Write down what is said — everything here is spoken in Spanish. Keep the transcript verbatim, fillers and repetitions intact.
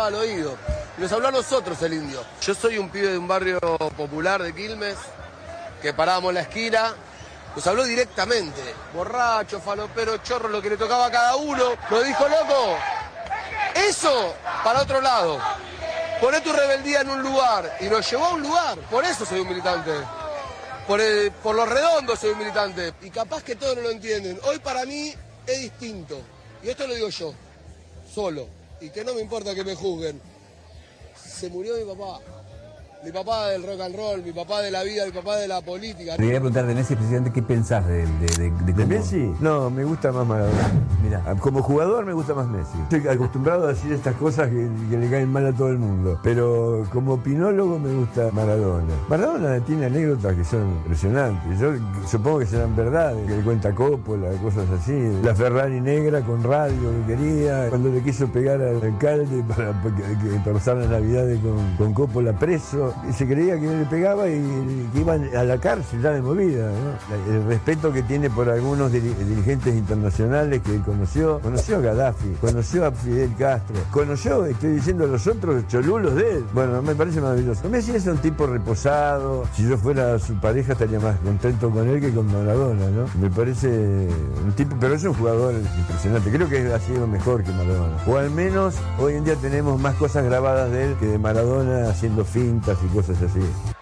hablaba al oído. Y nos habló a nosotros el indio. Yo soy un pibe de un barrio popular de Quilmes, que parábamos en la esquina. Nos habló directamente. Borracho, falopero, chorro, lo que le tocaba a cada uno. Nos dijo, loco, eso para otro lado. Poné tu rebeldía en un lugar. Y nos llevó a un lugar. Por eso soy un militante. Por, el, por los redondos soy un militante. Y capaz que todos no lo entienden. Hoy para mí es distinto. Y esto lo digo yo, solo. Y que no me importa que me juzguen. Se murió mi papá. Mi papá del rock and roll, mi papá de la vida, mi papá de la política. Te quería preguntar de Messi, presidente, ¿qué pensás de, de, de, de, ¿De Messi? No, me gusta más Maradona. Mirá. Como jugador me gusta más Messi. Estoy acostumbrado a decir estas cosas que, que le caen mal a todo el mundo. Pero como opinólogo me gusta Maradona. Maradona tiene anécdotas que son impresionantes. Yo supongo que serán verdades, que le cuenta Coppola, cosas así. La Ferrari negra con radio que quería. Cuando le quiso pegar al alcalde para que, que pasar las navidades con, con Coppola preso. Y se creía que le pegaba y, y que iban a la cárcel ya de movida, ¿no? El respeto que tiene por algunos dirigentes internacionales que él conoció. Conoció a Gaddafi, conoció a Fidel Castro, conoció, estoy diciendo, a los otros cholulos de él. Bueno, me parece maravilloso. Messi es un tipo reposado. Si yo fuera su pareja estaría más contento con él que con Maradona, ¿no? Me parece un tipo, pero es un jugador impresionante. Creo que ha sido mejor que Maradona. O al menos hoy en día tenemos más cosas grabadas de él que de Maradona haciendo fintas y cosas así.